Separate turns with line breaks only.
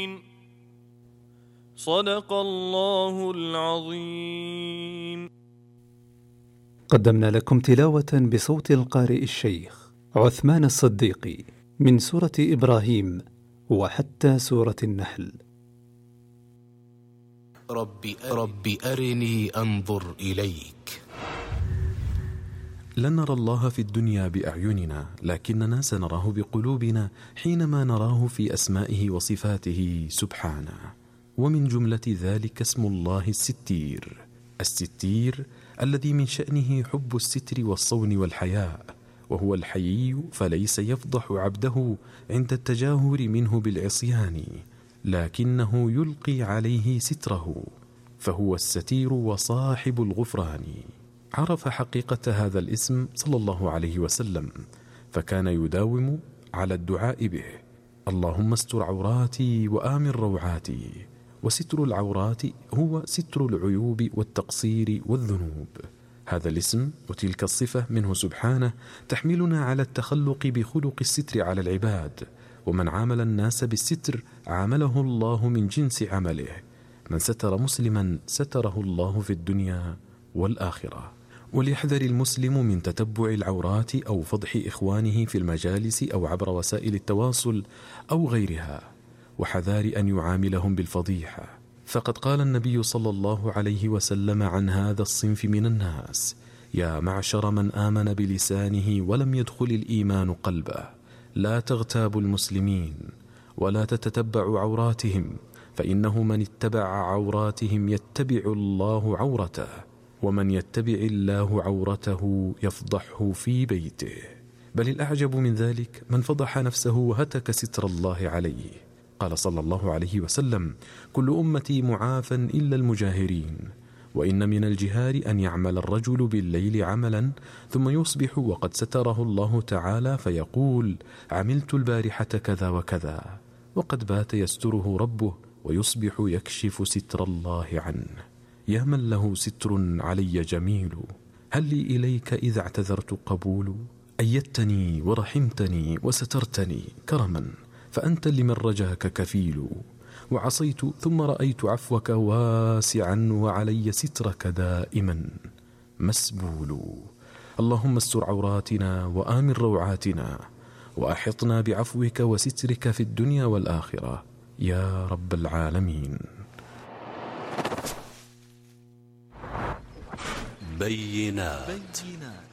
صدق الله العظيم.
قدمنا لكم تلاوة بصوت القارئ الشيخ عثمان الصديقي من سورة إبراهيم وحتى سورة النحل.
رب أرني أنظر إليك.
لن نرى الله في الدنيا بأعيننا، لكننا سنراه بقلوبنا حينما نراه في أسمائه وصفاته سبحانه. ومن جملة ذلك اسم الله الستير، الستير الذي من شأنه حب الستر والصون والحياء، وهو الحيي فليس يفضح عبده عند التجاهر منه بالعصيان، لكنه يلقي عليه ستره، فهو الستير وصاحب الغفران. عرف حقيقة هذا الاسم صلى الله عليه وسلم، فكان يداوم على الدعاء به: اللهم استر عوراتي وآمن روعاتي. وستر العورات هو ستر العيوب والتقصير والذنوب. هذا الاسم وتلك الصفة منه سبحانه تحملنا على التخلق بخلق الستر على العباد، ومن عامل الناس بالستر عامله الله من جنس عمله. من ستر مسلما ستره الله في الدنيا والآخرة. وليحذر المسلم من تتبع العورات أو فضح إخوانه في المجالس أو عبر وسائل التواصل أو غيرها، وحذار أن يعاملهم بالفضيحة، فقد قال النبي صلى الله عليه وسلم عن هذا الصنف من الناس: يا معشر من آمن بلسانه ولم يدخل الإيمان قلبه، لا تغتابوا المسلمين ولا تتتبعوا عوراتهم، فإنه من اتبع عوراتهم يتبع الله عورته، ومن يتبع الله عورته يفضحه في بيته. بل الأعجب من ذلك من فضح نفسه وهتك ستر الله عليه. قال صلى الله عليه وسلم: كل أمتي معافى إلا المجاهرين. وإن من الجهار أن يعمل الرجل بالليل عملا ثم يصبح وقد ستره الله تعالى فيقول: عملت البارحة كذا وكذا، وقد بات يستره ربه ويصبح يكشف ستر الله عنه. يا من له ستر علي جميل، هل لي إليك إذا اعتذرت قبول؟ أيدتني ورحمتني وسترتني كرما، فأنت لمن رجاك كفيل. وعصيت ثم رأيت عفوك واسعا، وعلي سترك دائما مسبول. اللهم استر عوراتنا وآمن روعاتنا، وأحطنا بعفوك وسترك في الدنيا والآخرة يا رب العالمين.
بينات.